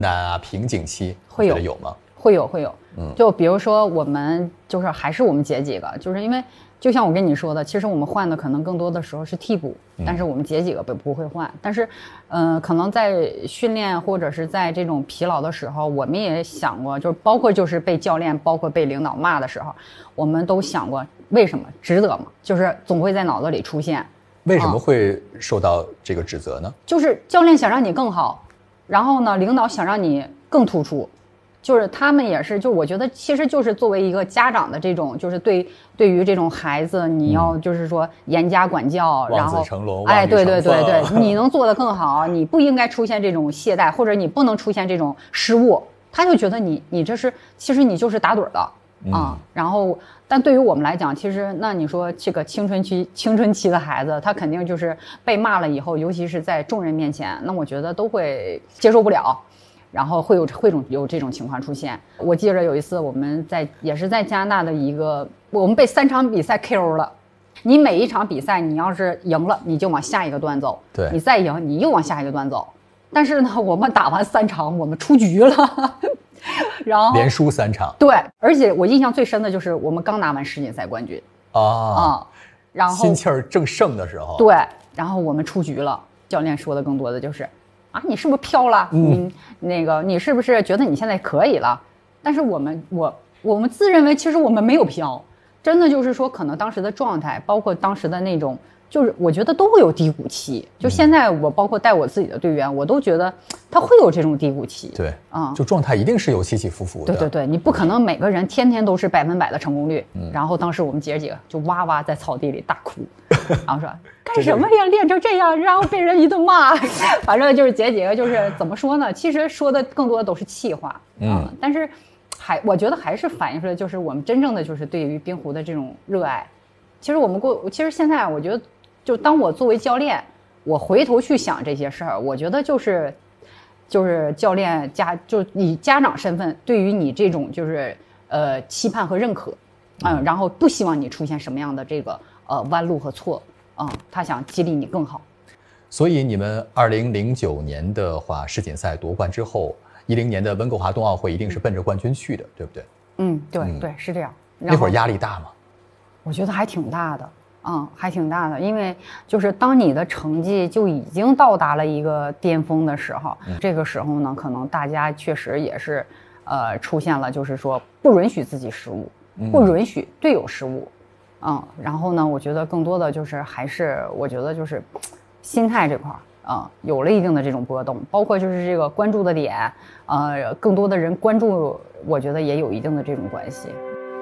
难啊、瓶颈期会有吗？ 会有，就比如说我们就是还是我们姐几个，就是因为就像我跟你说的，其实我们换的可能更多的时候是替补，但是我们姐几个不会换，但是可能在训练或者是在这种疲劳的时候，我们也想过，就是包括就是被教练包括被领导骂的时候，我们都想过为什么值得吗？就是总会在脑子里出现为什么会受到这个指责呢？ 就是教练想让你更好，然后呢领导想让你更突出，就是他们也是，就我觉得其实就是作为一个家长的这种，就是对于这种孩子，你要就是说严加管教，然后望子成龙， 哎，对， 对， 你能做得更好，你不应该出现这种懈怠，或者你不能出现这种失误，他就觉得你这是其实你就是打盹的啊。然后，但对于我们来讲，其实那你说这个青春期的孩子，他肯定就是被骂了以后，尤其是在众人面前，那我觉得都会接受不了。然后会有这种情况出现。我记着有一次我们也是在加拿大的我们被3场比赛 KO 了。你每一场比赛你要是赢了，你就往下一个段走， 对， 你再赢你又往下一个段走。但是呢，我们打完3场我们出局了，然后连输3场。 对，而且我印象最深的就是我们刚拿完世锦赛冠军然后心气儿正盛的时候， 对，然后我们出局了。教练说的更多的就是你是不是飘了？你是不是觉得你现在可以了？但是我们自认为其实我们没有飘，真的就是说可能当时的状态，包括当时的那种，就是我觉得都会有低谷期。就现在我包括带我自己的队员，我都觉得他会有这种低谷期。 对，就状态一定是有起起伏伏的。 对，你不可能每个人天天都是100%的成功率。然后当时我们姐几个就哇哇在草地里大哭。然后说干什么呀，练成这样，然后被人一顿骂，反正就是姐几个就是怎么说呢？其实说的更多的都是气话，但是我觉得还是反映出来，就是我们真正的就是对于冰壶的这种热爱。其实现在我觉得，就当我作为教练，我回头去想这些事儿，我觉得就是教练就以家长身份对于你这种就是期盼和认可，然后不希望你出现什么样的这个弯路和错，他想激励你更好。 所以你们2009年的话世锦赛夺冠之后，10年的温哥华冬奥会一定是奔着冠军去的，对不对？ 对，是这样。 那会儿压力大吗？ 我觉得还挺大的，还挺大的，因为就是当你的成绩就已经到达了一个巅峰的时候，这个时候呢，可能大家确实也是，出现了就是说不允许自己失误，不允许队友失误。然后呢，我觉得更多的就是还是我觉得就是心态这块有了一定的这种波动，包括就是这个关注的点，更多的人关注，我觉得也有一定的这种关系。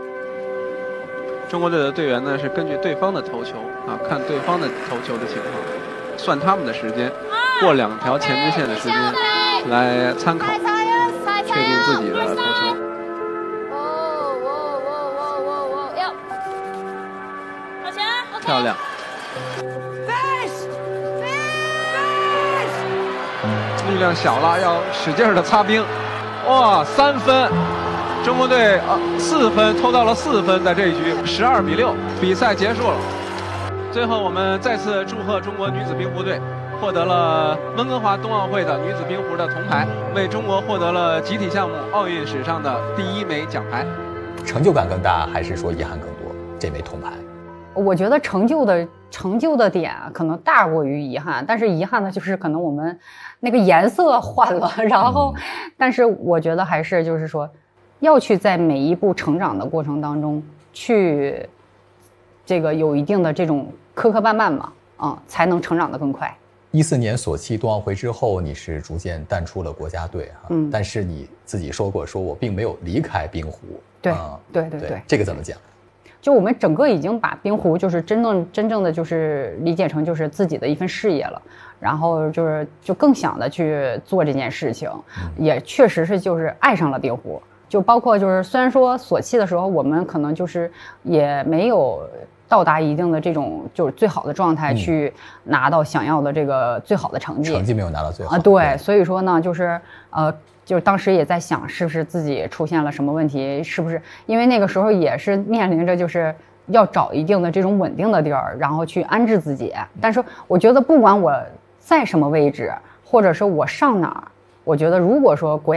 中国队的队员呢是根据对方的头球看对方的头球的情况，算他们的时间，过2条前置线的时间来参考，确定自己的头球。漂亮，力量小了，要使劲的擦冰。哇，3分，中国队4分拖到了4分，在这一局12-6，比赛结束了。最后我们再次祝贺中国女子冰壶队获得了温哥华冬奥会的女子冰壶的铜牌，为中国获得了集体项目奥运史上的第1枚奖牌。 成就感更大，还是说遗憾更多？这枚铜牌？ 我觉得成就的点可能大过于遗憾，但是遗憾的就是可能我们那个颜色换了，然后，但是我觉得还是就是说，要去在每一步成长的过程当中去，这个有一定的这种磕磕绊绊嘛，才能成长得更快。 14年索契冬奥会之后，你是逐渐淡出了国家队但是你自己说过，说我并没有离开冰壶。 对， 这个怎么讲？ 就我们整个已经把冰壶就是真正的就是理解成就是自己的一份事业了，然后就更想的去做这件事情，也确实是就是爱上了冰壶。就包括就是虽然说索契的时候我们可能就是也没有到达一定的这种就是最好的状态去拿到想要的这个最好的成绩没有拿到最好对，所以说呢就是当时也在想是不是自己出现了什么问题，是不是因为那个时候也是面临着就是要找一定的这种稳定的地儿，然后去安置自己。但是我觉得不管我在什么位置，或者是我上哪儿，我觉得如果说国家